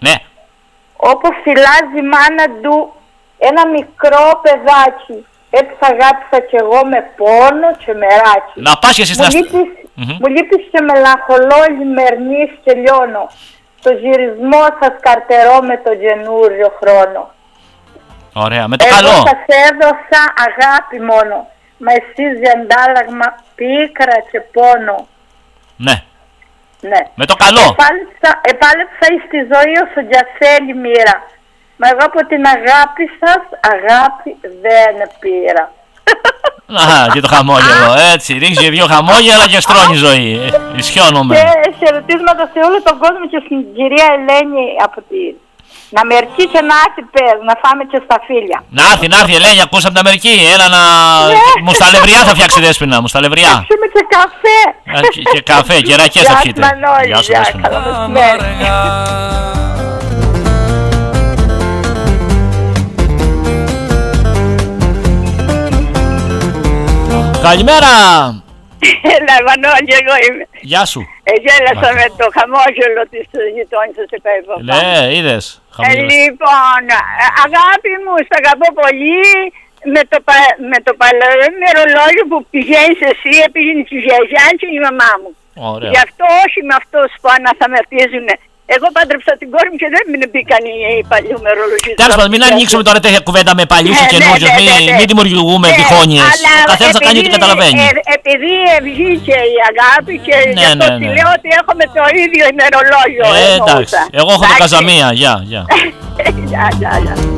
Ναι. Όπως φυλάζει η μάνα του ένα μικρό παιδάκι. Έτσι αγάπησα κι εγώ με πόνο και μεράκι. Να πας και εσύ στην Μου λείπεις και μελαγχολώ, λιμερνής και λιώνω. Το γυρισμό σας καρτερώ με το καινούριο χρόνο. Ωραία, με το εγώ καλό. Εγώ σας έδωσα αγάπη μόνο, μα εσείς για αντάλλαγμα πίκρα και πόνο. Ναι. Ναι. Με το καλό. Επάλεψα εις τη ζωή όσο για θέλει μοίρα. Μα εγώ από την αγάπη σας, αγάπη δεν πήρα. Α, και το χαμόγελο, έτσι. Ρίξει δύο χαμόγελα και στρώνει η ζωή. Ισιώνομαι. Και χαιρετίσματα σε όλο τον κόσμο και στην κυρία Ελένη από τη... Να με έρθει και να έρθει πες, να φάμε και στα φίλια. Να έρθει, Ελένη, ακούσα από την Αμερική. Έλα να... Μουσταλευριά θα φτιάξει Δέσποινα, μουσταλευριά. Θα πιούμε και καφέ. Και καφέ, και ρακές θα πιείτε. Γεια σου Δέσποινα. Καλό μεσημέρι. Καλημέρα! Έλα, Μανώλη, εγώ είμαι. Γεια σου. Γέλασα με το χαμόγελο της γειτόνισσας επ' Ναι, είδες. Λοιπόν, αγάπη μου, σ' αγαπώ πολύ. Με το παλαιό ημερολόγιο που πηγαίνεις εσύ, πήγαινε η γιαγιά και η μαμά μου. Ωραία. Γι' αυτό όχι με αυτούς που αναθαμερτίζουνε. Εγώ πάντρεψα την κόρη μου και δεν με μπήκαν οι παλιού μερολογιστές. Τέλος πάντων, μην ανοίξουμε τώρα τέτοια κουβέντα με παλιούς και καινούριους, μην δημιουργούμε επιχώνιες. Ο καθένας θα κάνει ό,τι καταλαβαίνει. Επειδή βγήκε η αγάπη και γι' αυτό τη λέω ότι έχουμε το ίδιο ημερολόγιο. Εντάξει, εγώ έχω το Καζαμία, γεια. Γεια.